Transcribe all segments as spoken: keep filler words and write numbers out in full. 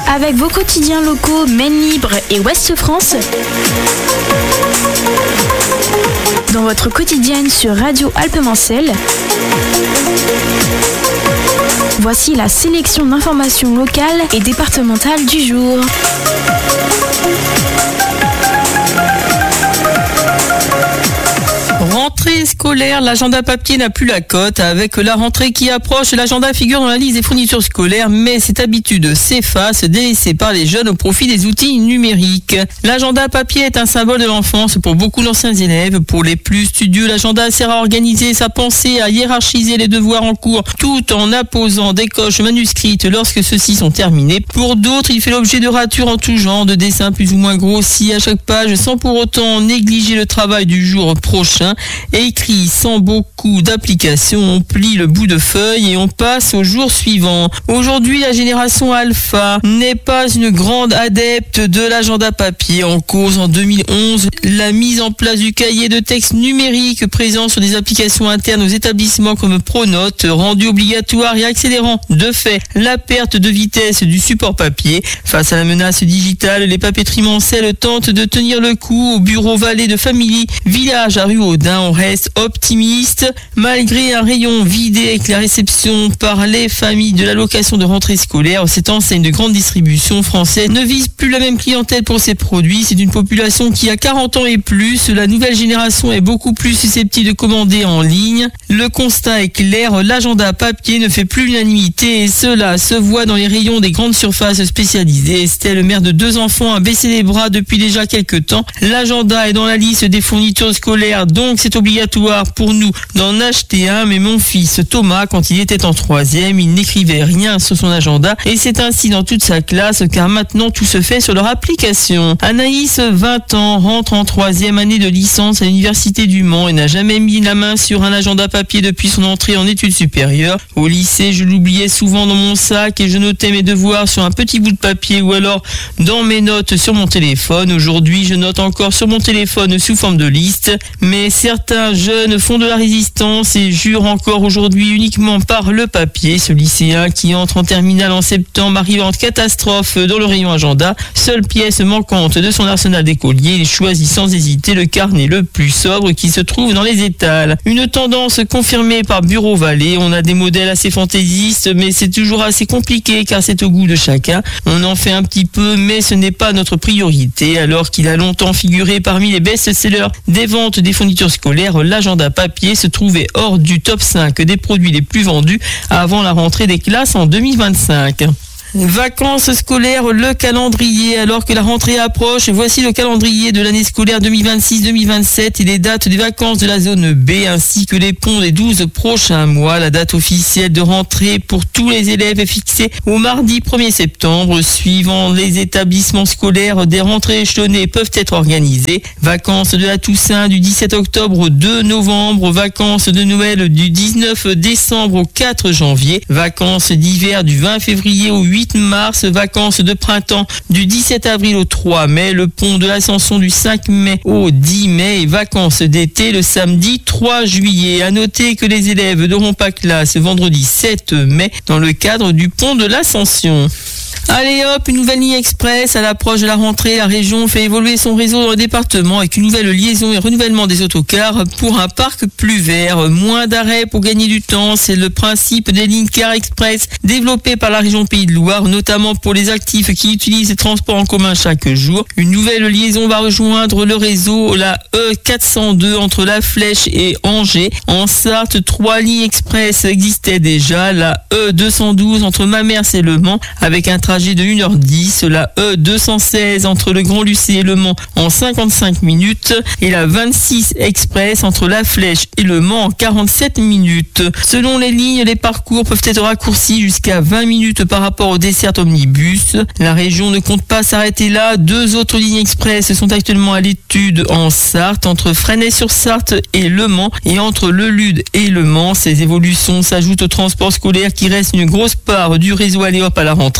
Avec vos quotidiens locaux Maine Libre et Ouest France, dans votre quotidienne sur Radio Alpes-Mancelles, voici la sélection d'informations locales et départementales du jour. Rentrée scolaire, l'agenda papier n'a plus la cote. Avec la rentrée qui approche, l'agenda figure dans la liste des fournitures scolaires, mais cette habitude s'efface, délaissée par les jeunes au profit des outils numériques. L'agenda papier est un symbole de l'enfance pour beaucoup d'anciens élèves. Pour les plus studieux, l'agenda sert à organiser sa pensée, à hiérarchiser les devoirs en cours, tout en apposant des coches manuscrites lorsque ceux-ci sont terminés. Pour d'autres, il fait l'objet de ratures en tout genre, de dessins plus ou moins grossis à chaque page, sans pour autant négliger le travail du jour prochain. Écrit sans beaucoup d'applications, on plie le bout de feuille et on passe au jour suivant. Aujourd'hui, la génération alpha n'est pas une grande adepte de l'agenda papier. En cause, en deux mille onze, la mise en place du cahier de texte numérique présent sur des applications internes aux établissements comme Pronote, rendu obligatoire et accélérant de fait la perte de vitesse du support papier. Face à la menace digitale, les papeteries Mancelles tentent de tenir le coup. Au bureau Vallée de Family Village à Ruaudin, on reste optimiste. Malgré un rayon vidé avec la réception par les familles de l'allocation de rentrée scolaire, cette enseigne de grande distribution française ne vise plus la même clientèle pour ses produits. C'est une population qui a quarante ans et plus. La nouvelle génération est beaucoup plus susceptible de commander en ligne. Le constat est clair, l'agenda papier ne fait plus l'unanimité et cela se voit dans les rayons des grandes surfaces spécialisées. Estelle, mère de deux enfants, a baissé les bras depuis déjà quelques temps. L'agenda est dans la liste des fournitures scolaires, donc c'est obligatoire pour nous d'en acheter un, mais mon fils Thomas, quand il était en troisième, il n'écrivait rien sur son agenda et c'est ainsi dans toute sa classe car maintenant tout se fait sur leur application. Anaïs, vingt ans, rentre en troisième année de licence à l'université du Mans et n'a jamais mis la main sur un agenda papier depuis son entrée en études supérieures. Au lycée, je l'oubliais souvent dans mon sac et je notais mes devoirs sur un petit bout de papier ou alors dans mes notes sur mon téléphone. Aujourd'hui, je note encore sur mon téléphone sous forme de liste, mais certains jeunes font de la résistance et jurent encore aujourd'hui uniquement par le papier. Ce lycéen qui entre en terminale en septembre arrive en catastrophe dans le rayon agenda. Seule pièce manquante de son arsenal d'écolier, il choisit sans hésiter le carnet le plus sobre qui se trouve dans les étals. Une tendance confirmée par Bureau Vallée. On a des modèles assez fantaisistes, mais c'est toujours assez compliqué car c'est au goût de chacun. On en fait un petit peu, mais ce n'est pas notre priorité. Alors qu'il a longtemps figuré parmi les best-sellers des ventes des fournitures scolaires, l'agenda papier se trouvait hors du top cinq des produits les plus vendus avant la rentrée des classes en deux mille vingt-cinq. Vacances scolaires, le calendrier. Alors que la rentrée approche, voici le calendrier de l'année scolaire deux mille vingt-six deux mille vingt-sept et les dates des vacances de la zone B ainsi que les ponts des douze prochains mois. La date officielle de rentrée pour tous les élèves est fixée au mardi premier septembre. Suivant les établissements scolaires, des rentrées échelonnées peuvent être organisées. Vacances de la Toussaint du dix-sept octobre au deux novembre. Vacances de Noël du dix-neuf décembre au quatre janvier. Vacances d'hiver du vingt février au huit mars, vacances de printemps du dix-sept avril au trois mai, le pont de l'Ascension du cinq mai au dix mai et vacances d'été le samedi trois juillet. À noter que les élèves n'auront pas classe vendredi sept mai dans le cadre du pont de l'Ascension. Allez hop, une nouvelle ligne express. À l'approche de la rentrée, la région fait évoluer son réseau dans le département avec une nouvelle liaison et renouvellement des autocars pour un parc plus vert. Moins d'arrêts pour gagner du temps, c'est le principe des lignes car express développées par la région Pays de Loire, notamment pour les actifs qui utilisent les transports en commun chaque jour. Une nouvelle liaison va rejoindre le réseau, la E quatre cent deux entre La Flèche et Angers. En Sarthe, trois lignes express existaient déjà. La E deux cent douze entre Mamers et Le Mans avec un trajet de une heure dix, la E deux cent seize entre le Grand Lucé et Le Mans en cinquante-cinq minutes et la vingt-six express entre La Flèche et Le Mans en quarante-sept minutes. Selon les lignes, les parcours peuvent être raccourcis jusqu'à vingt minutes par rapport aux dessertes omnibus. La région ne compte pas s'arrêter là. Deux autres lignes express sont actuellement à l'étude en Sarthe, entre Fresnay-sur-Sarthe et Le Mans et entre Le Lude et Le Mans. Ces évolutions s'ajoutent au transport scolaire qui reste une grosse part du réseau Allez Hop à la rentrée.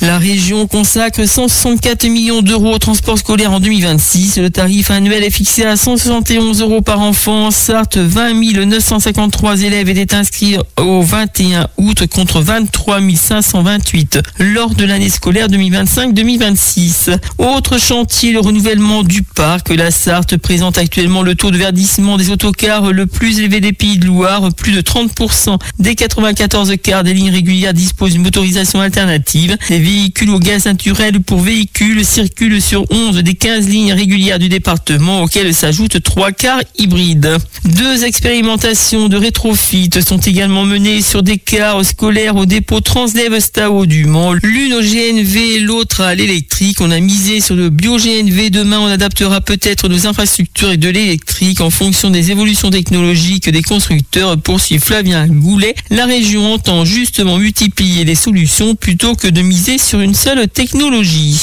La région consacre cent soixante-quatre millions d'euros au transport scolaire en deux mille vingt-six. Le tarif annuel est fixé à cent soixante et onze euros par enfant. En Sarthe, vingt mille neuf cent cinquante-trois élèves étaient inscrits au vingt et un août contre vingt-trois mille cinq cent vingt-huit lors de l'année scolaire deux mille vingt-cinq deux mille vingt-six. Autre chantier, le renouvellement du parc. La Sarthe présente actuellement le taux de verdissement des autocars le plus élevé des Pays de Loire. Plus de trente pour cent des quatre-vingt-quatorze cars des lignes régulières disposent d'une motorisation alternative. Les véhicules au gaz naturel pour véhicules circulent sur onze des quinze lignes régulières du département, auxquelles s'ajoutent trois cars hybrides. Deux expérimentations de rétrofit sont également menées sur des cars scolaires au dépôt Transdev Stao du Mans. L'une au G N V, l'autre à l'électrique. On a misé sur le bio-G N V. Demain, on adaptera peut-être nos infrastructures et de l'électrique en fonction des évolutions technologiques des constructeurs, poursuit Flavien Goulet. La région entend justement multiplier les solutions plutôt que de miser sur une seule technologie.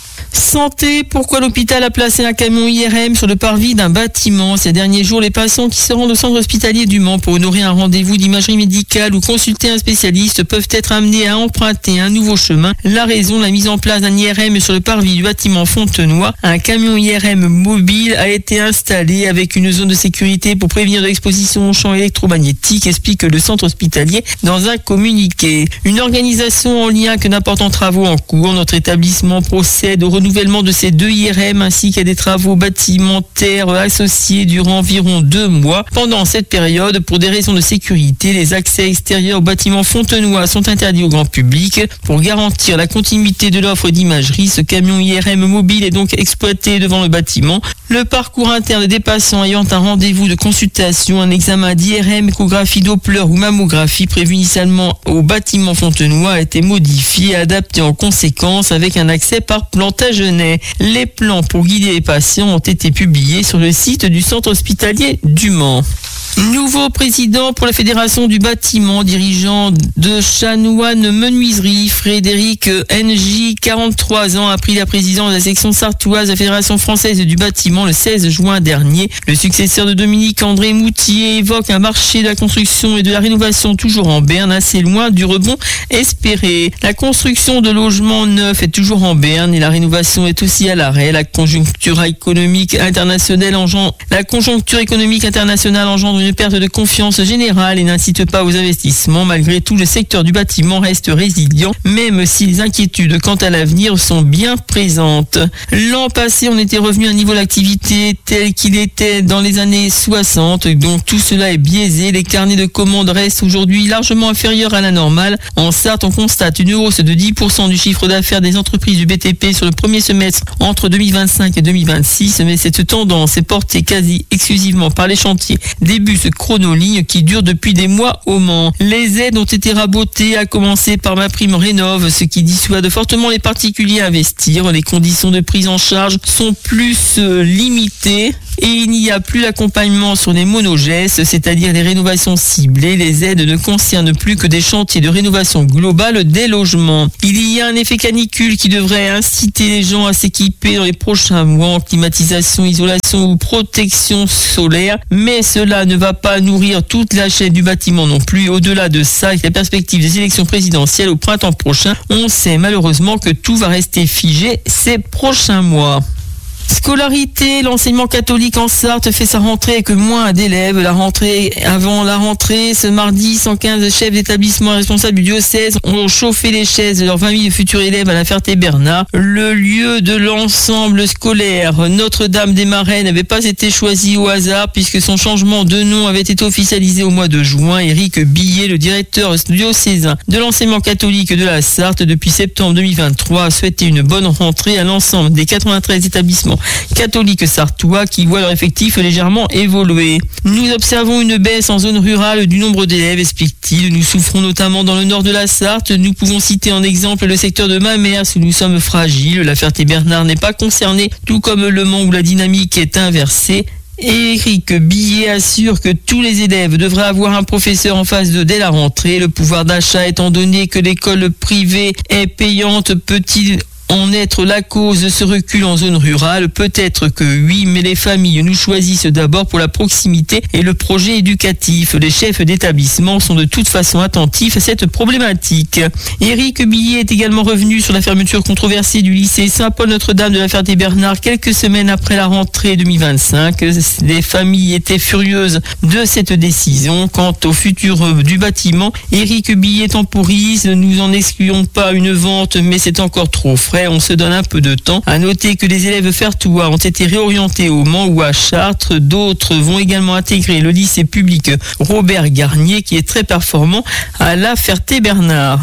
Santé, pourquoi l'hôpital a placé un camion I R M sur le parvis d'un bâtiment? Ces derniers jours, les patients qui se rendent au centre hospitalier du Mans pour honorer un rendez-vous d'imagerie médicale ou consulter un spécialiste peuvent être amenés à emprunter un nouveau chemin. La raison, la mise en place d'un I R M sur le parvis du bâtiment Fontenoy. Un camion I R M mobile a été installé avec une zone de sécurité pour prévenir de l'exposition aux champs électromagnétiques, explique le centre hospitalier dans un communiqué. Une organisation en lien avec d'importants travaux en cours. Notre établissement procède au renouvellement de ces deux I R M ainsi qu'à des travaux bâtimentaires associés durant environ deux mois. Pendant cette période, pour des raisons de sécurité, les accès extérieurs au bâtiment Fontenoy sont interdits au grand public. Pour garantir la continuité de l'offre d'imagerie, ce camion I R M mobile est donc exploité devant le bâtiment. Le parcours interne des patients ayant un rendez-vous de consultation, un examen d'I R M, échographie Doppler ou mammographie prévu initialement au bâtiment Fontenoy a été modifié et adapté en conséquence avec un accès par Plantagenet. Les plans pour guider les patients ont été publiés sur le site du centre hospitalier du Mans. Nouveau président pour la Fédération du bâtiment, dirigeant de Chanoine Menuiserie, Frédéric N J, quarante-trois ans, a pris la présidence de la section sartoise de la Fédération française du bâtiment le seize juin dernier. Le successeur de Dominique André Moutier évoque un marché de la construction et de la rénovation toujours en berne, assez loin du rebond espéré. La construction de logements neufs est toujours en berne et la rénovation est aussi à l'arrêt. La conjoncture économique internationale engendre, la conjoncture économique internationale engendre une perte de confiance générale et n'incite pas aux investissements. Malgré tout, le secteur du bâtiment reste résilient, même si les inquiétudes quant à l'avenir sont bien présentes. L'an passé, on était revenu à un niveau d'activité tel qu'il était dans les années soixante, donc tout cela est biaisé. Les carnets de commandes restent aujourd'hui largement inférieurs à la normale. En Sarthe, on constate une hausse de dix pour cent du chiffre d'affaires des entreprises du B T P sur le premier semestre entre deux mille vingt-cinq et deux mille vingt-six, mais cette tendance est portée quasi exclusivement par les chantiers début ce chronoligne qui dure depuis des mois au Mans. Les aides ont été rabotées, à commencer par ma prime rénove, ce qui dissuade fortement les particuliers à investir. Les conditions de prise en charge sont plus euh, limitées et il n'y a plus l'accompagnement sur les monogestes, c'est-à-dire les rénovations ciblées. Les aides ne concernent plus que des chantiers de rénovation globale des logements. Il y a un effet canicule qui devrait inciter les gens à s'équiper dans les prochains mois en climatisation, isolation ou protection solaire, mais cela ne va pas nourrir toute la chaîne du bâtiment non plus. Au-delà de ça, avec la perspective des élections présidentielles au printemps prochain, on sait malheureusement que tout va rester figé ces prochains mois. Scolarité, l'enseignement catholique en Sarthe fait sa rentrée avec moins d'élèves. La rentrée, avant la rentrée, ce mardi, cent quinze chefs d'établissement responsables du diocèse ont chauffé les chaises de leurs vingt mille futurs élèves à la Ferté-Bernard. Le lieu de l'ensemble scolaire Notre-Dame-des-Marais n'avait pas été choisi au hasard puisque son changement de nom avait été officialisé au mois de juin. Éric Billet, le directeur diocésain de l'enseignement catholique de la Sarthe depuis septembre deux mille vingt-trois, a souhaité une bonne rentrée à l'ensemble des quatre-vingt-treize établissements catholiques sartois qui voient leur effectif légèrement évoluer. Nous observons une baisse en zone rurale du nombre d'élèves, explique-t-il. Nous souffrons notamment dans le nord de la Sarthe. Nous pouvons citer en exemple le secteur de Mamers où nous sommes fragiles. La Ferté-Bernard n'est pas concernée, tout comme le Mans où la dynamique est inversée. Éric Billet assure que tous les élèves devraient avoir un professeur en phase deux dès la rentrée. Le pouvoir d'achat étant donné que l'école privée est payante, peut-il en être la cause de ce recul en zone rurale? Peut-être que oui, mais les familles nous choisissent d'abord pour la proximité et le projet éducatif. Les chefs d'établissement sont de toute façon attentifs à cette problématique. Éric Billet est également revenu sur la fermeture controversée du lycée Saint-Paul-Notre-Dame de la Ferté-Bernard quelques semaines après la rentrée deux mille vingt-cinq. Les familles étaient furieuses de cette décision. Quant au futur du bâtiment, Éric Billet temporise. Nous n'en excluons pas une vente, mais c'est encore trop frais. On se donne un peu de temps. À noter que les élèves fertois ont été réorientés au Mans ou à Chartres. D'autres vont également intégrer le lycée public Robert Garnier qui est très performant à la Ferté-Bernard.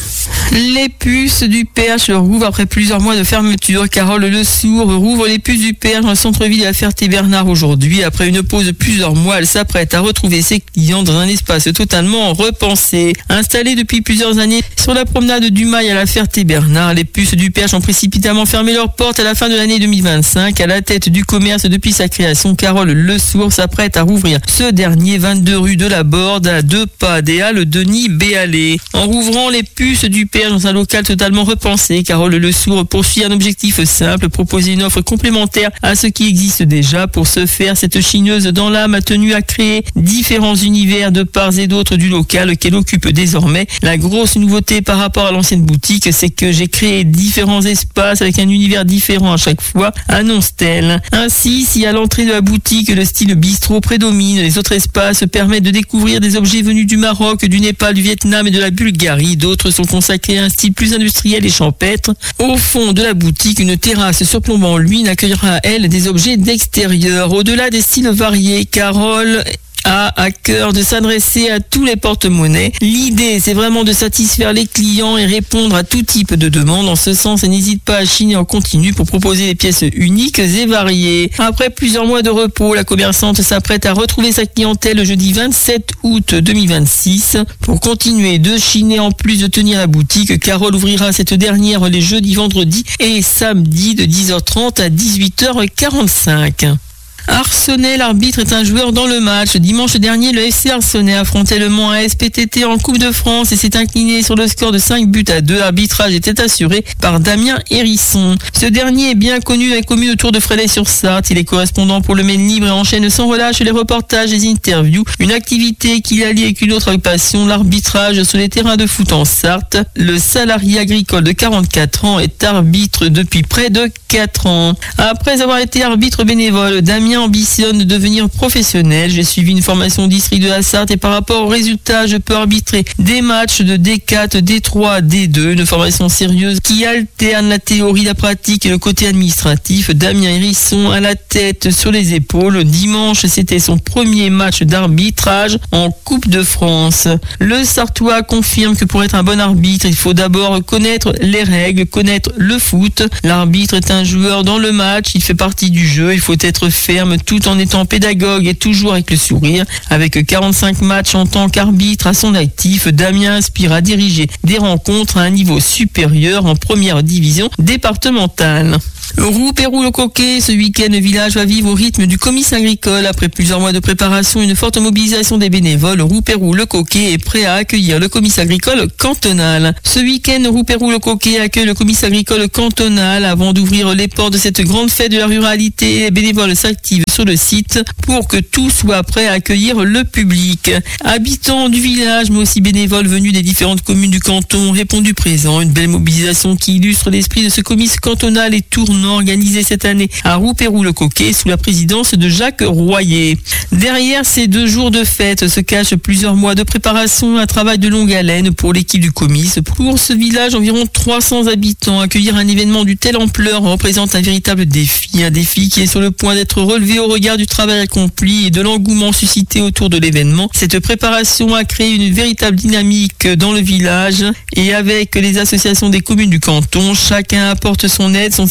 Les puces du Perche rouvrent après plusieurs mois de fermeture. Carole Le Sourd rouvre les puces du Perche dans le centre-ville de la Ferté-Bernard aujourd'hui. Après une pause de plusieurs mois, elle s'apprête à retrouver ses clients dans un espace totalement repensé. Installée depuis plusieurs années sur la promenade du Mail à la Ferté-Bernard, les puces du Perche ont précipitamment fermé leurs portes à la fin de l'année deux mille vingt-cinq. À la tête du commerce depuis sa création, Carole Le Sourd s'apprête à rouvrir ce dernier vingt-deux rue de la Borde à deux pas des Halles Denis Béalé. En rouvrant les puces du Perche dans un local totalement repensé, Carole Le Sourd poursuit un objectif simple, proposer une offre complémentaire à ce qui existe déjà. Pour ce faire, cette chineuse dans l'âme a tenu à créer différents univers de part et d'autre du local qu'elle occupe désormais. La grosse nouveauté par rapport à l'ancienne boutique, c'est que j'ai créé différents espaces avec un univers différent à chaque fois, annonce-t-elle. Ainsi, si à l'entrée de la boutique, le style bistrot prédomine, les autres espaces permettent de découvrir des objets venus du Maroc, du Népal, du Vietnam et de la Bulgarie. D'autres sont consacrés à un style plus industriel et champêtre. Au fond de la boutique, une terrasse surplombant l'Huisne accueillera, elle, des objets d'extérieur. Au-delà des styles variés, Carole a à cœur de s'adresser à tous les porte-monnaies. L'idée, c'est vraiment de satisfaire les clients et répondre à tout type de demandes. En ce sens, elle n'hésite pas à chiner en continu pour proposer des pièces uniques et variées. Après plusieurs mois de repos, la commerçante s'apprête à retrouver sa clientèle le jeudi vingt-sept août deux mille vingt-six. Pour continuer de chiner en plus de tenir la boutique, Carole ouvrira cette dernière les jeudis, vendredis et samedis de dix heures trente à dix-huit heures quarante-cinq. Arsenal, l'arbitre est un joueur dans le match. Dimanche dernier, le F C Arsenal affrontait le Mans A S P T T en Coupe de France et s'est incliné sur le score de cinq buts à deux. L'arbitrage était assuré par Damien Hérisson. Ce dernier est bien connu dans les communes autour de Fresnay-sur-Sarthe. Il est correspondant pour le Maine Libre et enchaîne sans relâche les reportages et les interviews. Une activité qu'il allie avec une autre passion, l'arbitrage sur les terrains de foot en Sarthe. Le salarié agricole de quarante-quatre ans est arbitre depuis près de quatre ans. Après avoir été arbitre bénévole, Damien ambitionne de devenir professionnel. J'ai suivi une formation district de la Sarthe et par rapport aux résultats, je peux arbitrer des matchs de D quatre, D trois, D deux, une formation sérieuse qui alterne la théorie, la pratique et le côté administratif. Damien Hérisson a la tête sur les épaules. Dimanche, c'était son premier match d'arbitrage en Coupe de France. Le Sartois confirme que pour être un bon arbitre, il faut d'abord connaître les règles, connaître le foot. L'arbitre est un joueur dans le match, il fait partie du jeu, il faut être ferme tout en étant pédagogue et toujours avec le sourire. Avec quarante-cinq matchs en tant qu'arbitre à son actif, Damien aspire à diriger des rencontres à un niveau supérieur en première division départementale. Roux-Pérou-le-Coquet, ce week-end, le village va vivre au rythme du comice agricole. Après plusieurs mois de préparation, une forte mobilisation des bénévoles, Roux-Pérou-le-Coquet est prêt à accueillir le comice agricole cantonal. Ce week-end, Roux-Pérou-le-Coquet accueille le comice agricole cantonal. Avant d'ouvrir les portes de cette grande fête de la ruralité, les bénévoles s'activent sur le site pour que tout soit prêt à accueillir le public. Habitants du village, mais aussi bénévoles venus des différentes communes du canton ont répondu présent. Une belle mobilisation qui illustre l'esprit de ce comice cantonal et tournant organisé cette année à Roux-Pérou-le-Coquet sous la présidence de Jacques Royer. Derrière ces deux jours de fête se cachent plusieurs mois de préparation, un travail de longue haleine pour l'équipe du comice. Pour ce village, environ trois cents habitants, accueillir un événement d'une telle ampleur représente un véritable défi, un défi qui est sur le point d'être relevé au regard du travail accompli et de l'engouement suscité autour de l'événement. Cette préparation a créé une véritable dynamique dans le village et avec les associations des communes du canton, chacun apporte son aide, son savoir-faire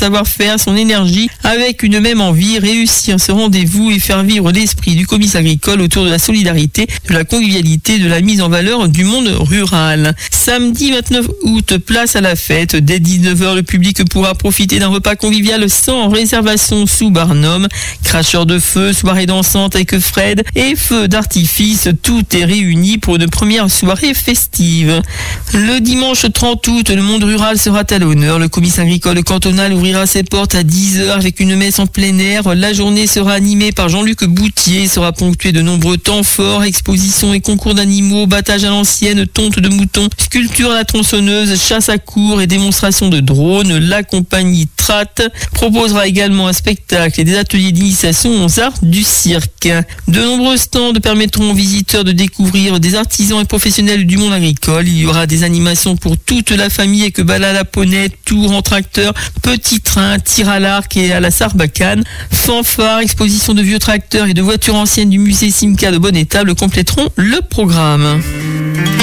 perd son énergie avec une même envie, réussir ce rendez-vous et faire vivre l'esprit du comice agricole autour de la solidarité, de la convivialité, de la mise en valeur du monde rural. Samedi vingt-neuf août, place à la fête. Dès dix-neuf heures, le public pourra profiter d'un repas convivial sans réservation sous Barnum. Cracheurs de feu, soirée dansante avec Fred et feu d'artifice, tout est réuni pour une première soirée festive. Le dimanche trente août, le monde rural sera à l'honneur. Le comice agricole cantonal ouvrira ses portes à dix heures avec une messe en plein air. La journée sera animée par Jean-Luc Boutier, sera ponctuée de nombreux temps forts, expositions et concours d'animaux, battage à l'ancienne, tonte de moutons, sculpture à la tronçonneuse, chasse à courre et démonstration de drones. La compagnie Trat proposera également un spectacle et des ateliers d'initiation aux arts du cirque. De nombreux stands permettront aux visiteurs de découvrir des artisans et professionnels du monde agricole. Il y aura des animations pour toute la famille avec balade à poney, tour en tracteur, petit train, tir à l'arc et à la sarbacane. Fanfare, exposition de vieux tracteurs et de voitures anciennes du musée Simca de Bonne-Étable compléteront le programme.